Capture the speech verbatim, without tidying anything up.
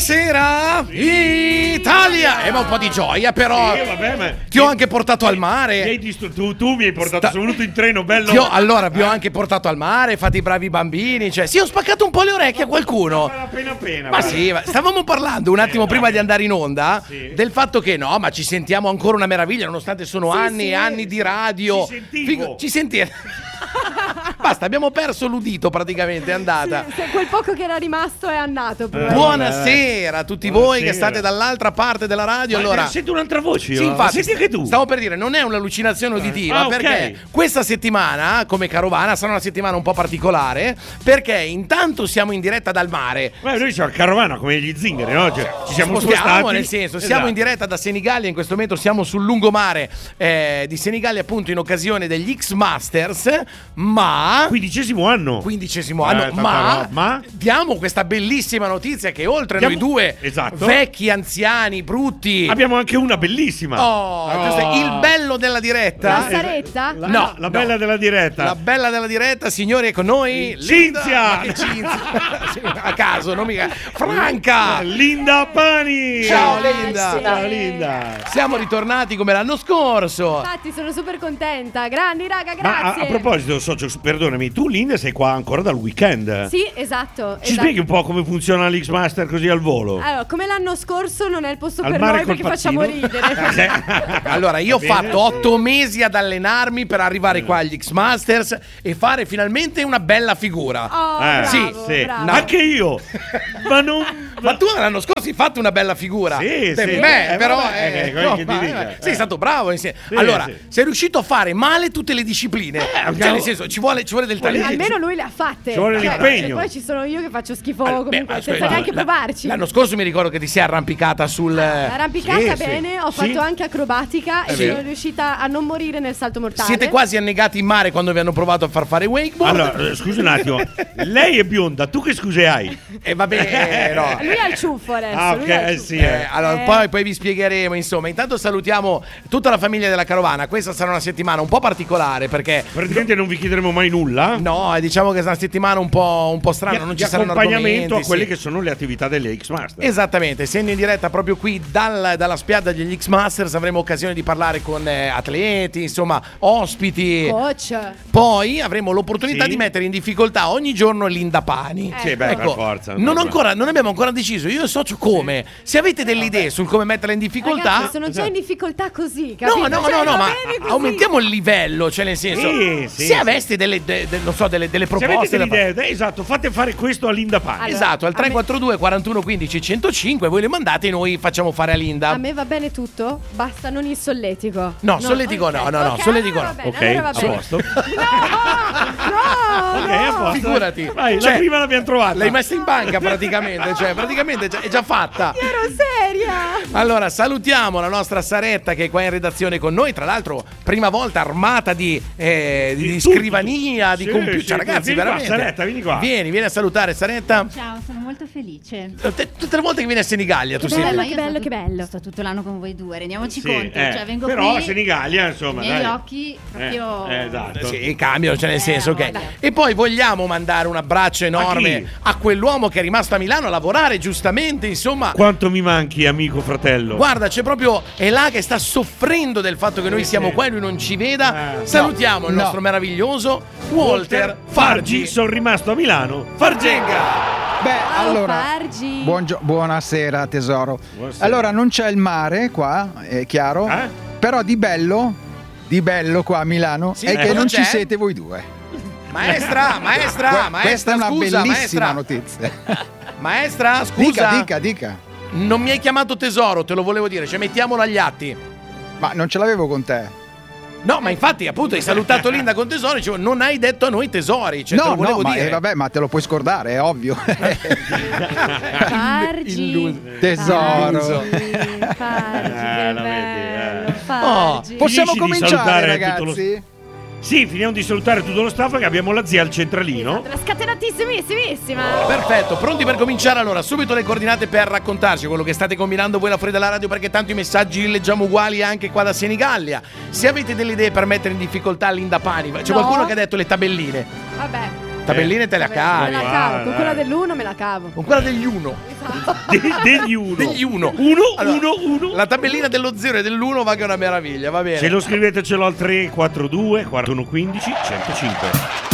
Buonasera Italia! E eh, ma un po' di gioia però. Sì, vabbè, ma ti ho anche portato al mare. Mi hai distru- tu, tu mi hai portato, Sta... sono venuto in treno bello. Ho, allora vi ho anche portato al mare, fate i bravi bambini, cioè sì, ho spaccato un po' le orecchie a qualcuno. Ma appena appena. Ma sì, ma stavamo parlando un attimo eh, prima di andare in onda sì. del fatto che no, ma ci sentiamo ancora una meraviglia nonostante sono sì, anni e sì, anni di radio. Ci sentivo. Figo, ci sentiamo. Basta, abbiamo perso l'udito praticamente, è andata. Sì, se quel poco che era rimasto è andato. Eh, buonasera a tutti Buonasera. voi che state dall'altra parte della radio. Ma allora, senti un'altra voce? Sì, infatti, senti anche tu. Stavo per dire, non è un'allucinazione uditiva, ah, perché okay. questa settimana, come Carovana, sarà una settimana un po' particolare, perché intanto siamo in diretta dal mare. Ma noi siamo a Carovana come gli zingari, no? Cioè, ci siamo spostati, nel senso, siamo esatto. in diretta da Senigallia, in questo momento siamo sul lungomare eh, di Senigallia, appunto in occasione degli X-Masters, ma quindicesimo anno quindicesimo anno eh, ma, ma diamo questa bellissima notizia che oltre diamo... noi due esatto. vecchi, anziani, brutti, abbiamo anche una bellissima. Oh, oh. Questo è il bello della diretta. La Saretta? La, no, la bella no. della diretta. La bella della diretta, signori, è con noi Cinzia. Linda, che Cinzia? A caso, non mica Franca. Linda Pani. Ciao Linda. Ciao Linda. Siamo ritornati come l'anno scorso. Infatti sono super contenta. Grandi raga, grazie. Ma a, a proposito, socio, perdonami, tu Linda sei qua ancora dal weekend. Sì, esatto. Ci esatto. spieghi un po' come funziona l'X Master così al volo? Allora, come l'anno scorso non è il posto al per noi perché facciamo ridere. Allora, io ho fatto otto mesi ad allenarmi per arrivare qua agli X Masters e fare finalmente una bella figura. Oh, eh, bravo, sì, sì. bravo. Anche io. Ma non Ma tu l'anno scorso hai fatto una bella figura. Sì, per sì. me, eh, però vabbè, eh, eh, no, che ma, ti dica, eh, sei eh. stato bravo insieme. Sì, allora, sì. sei riuscito a fare male tutte le discipline. Eh, cioè, nel senso, ci vuole, ci vuole del talento. Almeno lui le ha fatte. Ci vuole cioè, l'impegno. E poi ci sono io che faccio schifo Allora, comunque, beh, senza aspetta, neanche la- provarci. L'anno scorso mi ricordo che ti sei arrampicata sul. Arrampicata sì, bene, sì. ho fatto Sì. anche acrobatica È e vero. sono riuscita a non morire nel salto mortale. Siete quasi annegati in mare quando vi hanno provato a far fare wakeboard. Allora, eh, scusi un attimo. Lei è bionda, tu che scuse hai? E va bene, no. Lui ha il ciuffo adesso. Ah, lui ok, ha il eh, ciuffo. sì. Eh, allora, Eh. poi, poi vi spiegheremo. Insomma, intanto salutiamo tutta la famiglia della Carovana. Questa sarà una settimana un po' particolare perché. Praticamente non vi chiederemo mai nulla. No, eh, diciamo che è una settimana un po', un po' strana. Di, non di ci saranno accompagnamento argomenti, a quelle sì. che sono le attività delle X Master. Esattamente, essendo in diretta proprio qui dal- dalla spiaggia degli X Masters avremo occasione di parlare con eh, atleti, insomma, ospiti. Coach. Poi avremo l'opportunità Sì. di mettere in difficoltà ogni giorno Linda Pani. Eh. Sì, beh, Ecco, per forza. non, ho ancora, non abbiamo ancora deciso, io so come. Se avete delle idee sul come metterla in difficoltà, Ragazzi, sono già in difficoltà così, no, capito? no, Cioè, no, no, va ma bene così. aumentiamo il livello, cioè nel senso, Sì, sì, se sì. aveste delle, de- de- non so, delle, delle Se avete proposte, delle da fare- idee, eh, esatto, fate fare questo a Linda Pani. Allora, esatto, al a me- tre quattro due quarantuno quindici centocinque voi le mandate e noi facciamo fare a Linda. A me va bene tutto, basta non il solletico. No, solletico no, ok, no, no, ok, solletico allora no. va bene, Ok, allora va a bene. posto. No, no, Ok, a no. posto. Figurati. Vai, Cioè, la prima l'abbiamo trovata. L'hai messa in banca praticamente, cioè praticamente è già, è già fatta. Io ero seria. Allora salutiamo la nostra Saretta che è qua in redazione con noi, tra l'altro prima volta armata di, eh, di, Di di tutto. scrivania, di Sì, computer, sì, cioè, ragazzi vieni qua, veramente. Saretta, vieni qua. Vieni, vieni a salutare Saretta. Ciao, sono molto felice. Te- Tutte le volte che vieni a Senigallia tu Che sei. bello, ma che io bello, sto che tut- bello. Sto tutto l'anno con voi due, rendiamoci Sì, conto. eh, Cioè, vengo però qui, a Senigallia, insomma, i miei dai. occhi proprio... Eh, eh, esatto. Sì, cambiano, cioè nel Eh, senso che. vabbè. E poi vogliamo mandare un abbraccio enorme chi? a, quell'uomo che è rimasto a Milano a lavorare, giustamente, insomma. Quanto mi manchi, amico fratello. Guarda, c'è proprio è là che sta soffrendo del fatto che noi siamo qua e lui non ci veda. Eh, Salutiamo il no. nostro meraviglioso Walter Fargi. Sono rimasto a Milano. Fargenga. Beh, Ciao, allora, Fargi. buongio- buonasera tesoro. Buonasera. Allora, non c'è il mare qua, è chiaro. Eh? Però di bello, di bello qua a Milano Sì, è eh, che cosa non c'è? ci siete voi due. Maestra, maestra, Que- maestra, Questa è una scusa, bellissima maestra. notizia. Maestra, scusa. Dica, dica, dica. Non mi hai chiamato tesoro, te lo volevo dire, cioè mettiamolo agli atti. Ma non ce l'avevo con te. No, ma infatti, appunto, hai salutato Linda con tesoro, dicevo, non hai detto a noi tesori, cioè te no, lo volevo no, ma dire. eh, vabbè, ma te lo puoi scordare, è ovvio. Fargi. Illuso. Tesoro. Fargi, Fargi, Eh, che la vedi, bello. eh. Fargi. Oh, possiamo Finisci di cominciare, salutare tutto lo- ragazzi? Sì, finiamo di salutare tutto lo staff che abbiamo la zia al centralino. La scatenatissimissima. Perfetto, pronti per cominciare allora? Subito le coordinate per raccontarci quello che state combinando voi là fuori dalla radio, perché tanto i messaggi li leggiamo uguali anche qua da Senigallia. Se avete delle idee per mettere in difficoltà Linda Pani, c'è No. qualcuno che ha detto le tabelline. Vabbè. tabelline te la Me cavi. la Ah, cavo, con dai. quella dell'uno me la cavo. Con quella degli uno. De- degli uno. Degli uno. Uno, Allora, uno, uno. La tabellina dello zero e dell'uno va che è una meraviglia, va bene. Se lo scrivetecelo al tre quattro due quarantuno quindici centocinque.